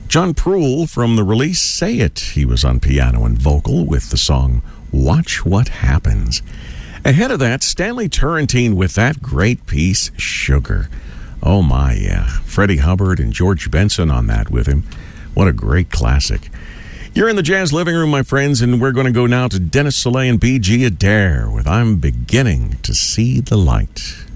John Proul from the release Say It. He was on piano and vocal with the song Watch What Happens. Ahead of that, Stanley Turrentine with that great piece, Sugar. Oh my, yeah. Freddie Hubbard and George Benson on that with him. What a great classic. You're in the Jazz Living Room, my friends, and we're going to go now to Dennis Soleil and B.G. Adair with I'm Beginning to See the Light.